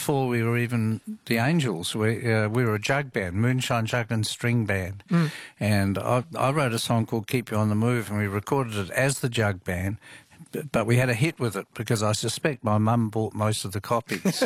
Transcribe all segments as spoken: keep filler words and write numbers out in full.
before we were even the Angels. We, uh, we were a jug band, Moonshine Jug and String Band. Mm. And I, I wrote a song called Keep You on the Move, and we recorded it as the jug band, but, but we had a hit with it because I suspect my mum bought most of the copies.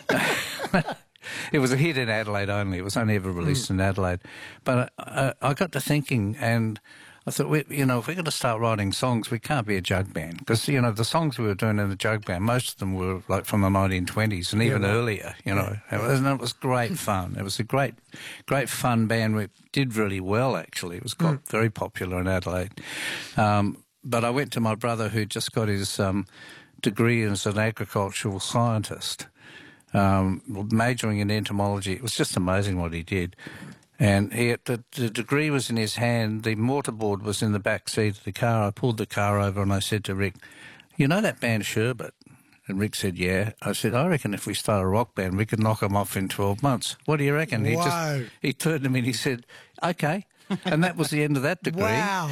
It was a hit in Adelaide only. It was only ever released mm. in Adelaide. But I, I got to thinking, and I thought, we, you know, if we're going to start writing songs, we can't be a jug band. Because, you know, the songs we were doing in the jug band, most of them were like from the nineteen twenties and even yeah, right. earlier, you know. Yeah. It, was, and it was great fun. It was a great, great fun band. We did really well, actually. It was got mm. very popular in Adelaide. Um, but I went to my brother who just got his um, degree as an agricultural scientist, um, majoring in entomology. It was just amazing what he did. And he, the, the degree was in his hand, the mortarboard was in the back seat of the car. I pulled the car over and I said to Rick, you know that band Sherbet? And Rick said, yeah. I said, I reckon if we start a rock band, we could knock them off in twelve months. What do you reckon? He wow. just he turned to me and he said, okay. And that was the end of that degree. Wow.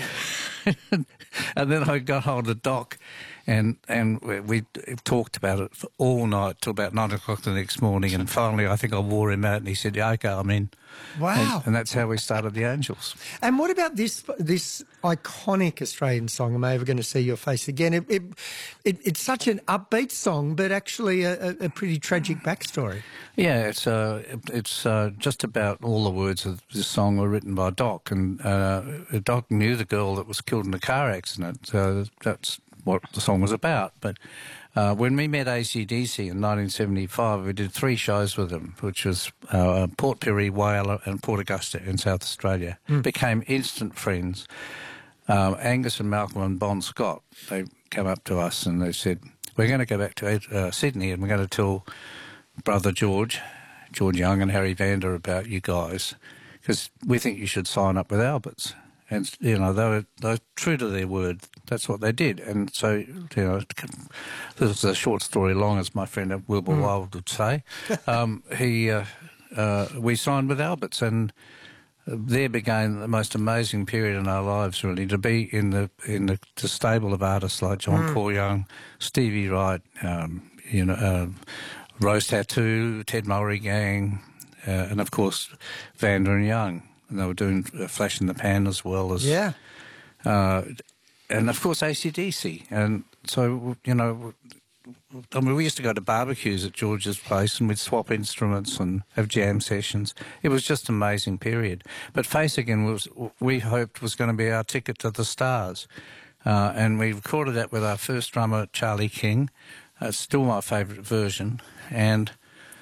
And then I got hold of Doc and and we, we talked about it for all night till about nine o'clock the next morning, and finally I think I wore him out and he said, yeah, okay, I'm in. Wow. And, and that's how we started the Angels. And what about this this iconic Australian song, Am I Ever Going to See Your Face Again? It, it, it, it's such an upbeat song, but actually a, a pretty tragic backstory. Yeah, it's uh, it's uh, just about all the words of this song were written by Doc, and uh, Doc knew the girl that was killed in a car accident, so that's what the song was about. But uh, when we met A C D C in nineteen seventy-five, we did three shows with them, which was uh, Port Pirie, Whyalla and Port Augusta in South Australia. Mm. Became instant friends. Uh, Angus and Malcolm and Bon Scott, they came up to us and they said, we're going to go back to uh, Sydney and we're going to tell Brother George, George Young and Harry Vander about you guys, because we think you should sign up with Alberts. And, you know, they were, they were true to their word. That's what they did. And so, you know, this is a short story long, as my friend Wilbur mm. Wilde would say. um, he, uh, uh, we signed with Alberts, and there began the most amazing period in our lives, really, to be in the in the, the stable of artists like John mm. Paul Young, Stevie Wright, um, you know, uh, Rose Tattoo, Ted Mulry Gang, uh, and, of course, Vander and Young. And they were doing uh, Flash in the Pan as well as... Yeah. Uh, and, of course, A C D C. And so, you know, I mean, we used to go to barbecues at George's place and we'd swap instruments and have jam sessions. It was just an amazing period. But Face Again was, we hoped, was going to be our ticket to the stars. Uh, and we recorded that with our first drummer, Charlie King. Uh, it's still my favourite version. And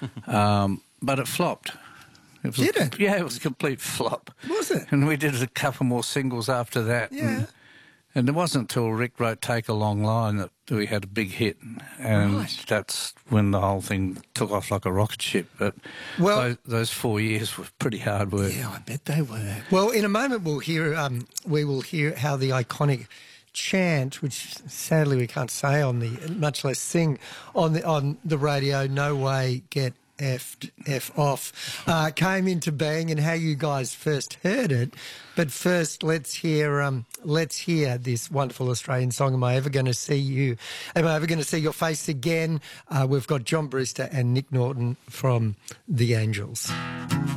um, but it flopped. It was did a, it? Yeah, it was a complete flop. Was it? And we did a couple more singles after that. Yeah. And, and it wasn't until Rick wrote Take a Long Line that we had a big hit. And right. that's when the whole thing took off like a rocket ship. But well, those, those four years were pretty hard work. Yeah, I bet they were. Well, in a moment we'll hear, um, we will hear how the iconic chant, which sadly we can't say on the, much less sing on the on the radio, No Way Get F'd, F off, uh, came into being and how you guys first heard it. But first, let's hear um, let's hear this wonderful Australian song, Am I Ever Going to See You? Am I Ever Going to See Your Face Again? Uh, we've got John Brewster and Nick Norton from The Angels.